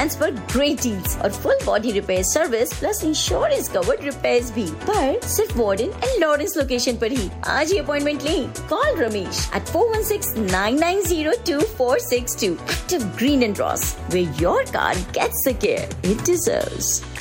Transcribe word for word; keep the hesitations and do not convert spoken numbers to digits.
Brands पर great deals और full body repair service plus insurance covered repairs भी, पर सिर्फ वार्डन एंड लॉरेंस लोकेशन पर ही। आज ही अपॉइंटमेंट लें। Call Ramesh eight four one six nine nine zero to four six to. Active Green and Ross, where your car gets the care it deserves.